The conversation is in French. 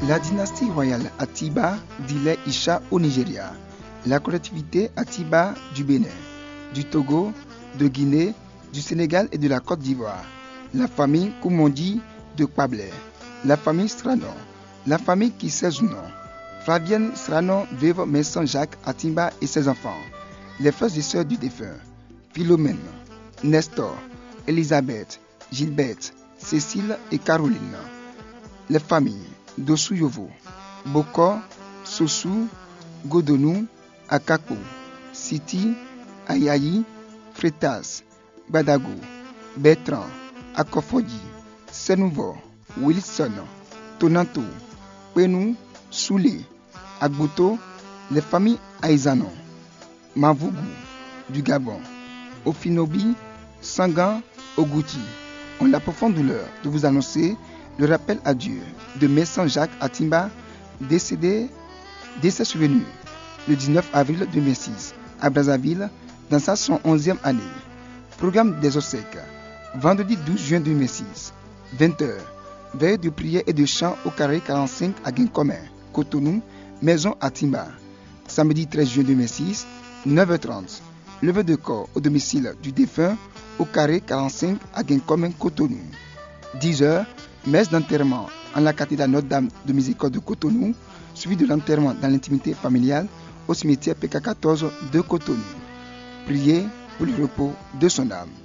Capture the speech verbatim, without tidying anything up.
La dynastie royale Atiba d'Ile Isha au Nigeria, la collectivité Atiba du Bénin, du Togo, de Guinée, du Sénégal et de la Côte d'Ivoire, la famille Koumondi de Kpablé, la famille Stranon, la famille Kisezounon, Flavienne Stranon, veuve Maison Jacques Atiba et ses enfants, les frères et sœurs du défunt, Philomène, Nestor, Elisabeth, Gilberte, Cécile et Caroline, les familles Dossou-Yovo, Bokor, Sossou, Godonou, Akako, Siti, Ayayi, Fretas, Badago, Bertrand, Akofodi, Senouvo, Wilson, Tonanto, Penou, Soulé, Agboto, les familles Aïzanon, Mavougou, du Gabon, Ofinobi, Sangan, Ogouti, ont la profonde douleur de vous annoncer le rappel à Dieu de Maison Jacques Atiba, décédé, décès survenu le dix-neuf avril deux mille six à Brazzaville dans sa cent onzième année. Programme des obsèques, vendredi douze juin deux mille six, vingt heures, veille de prière et de chant au carré quarante-cinq à Guincomin, Cotonou, Maison Atiba. Samedi treize juin deux mille six, neuf heures trente, levée de corps au domicile du défunt au carré quarante-cinq à Guincomin, Cotonou. dix heures, messe d'enterrement en la cathédrale Notre-Dame de Miséricorde de Cotonou, suivi de l'enterrement dans l'intimité familiale au cimetière P K quatorze de Cotonou. Priez pour le repos de son âme.